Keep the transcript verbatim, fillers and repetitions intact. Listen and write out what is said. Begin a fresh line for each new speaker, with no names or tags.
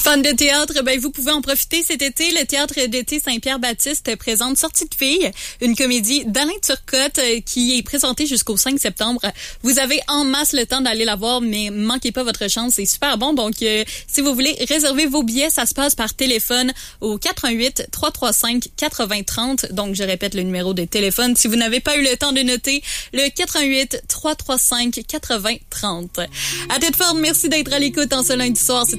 Fans de théâtre, ben vous pouvez en profiter cet été. Le Théâtre d'été Saint-Pierre-Baptiste présente Sortie de filles, une comédie d'Alain Turcotte qui est présentée jusqu'au cinq septembre. Vous avez en masse le temps d'aller la voir, mais manquez pas votre chance, c'est super bon. Donc, euh, si vous voulez réserver vos billets, ça se passe par téléphone au quatre un huit, trois trois cinq, quatre zéro trois zéro. Donc, je répète le numéro de téléphone. Si vous n'avez pas eu le temps de noter, le quatre un huit, trois trois cinq, quatre zéro trois zéro. À Tedford, merci d'être à l'écoute en ce lundi soir. C'est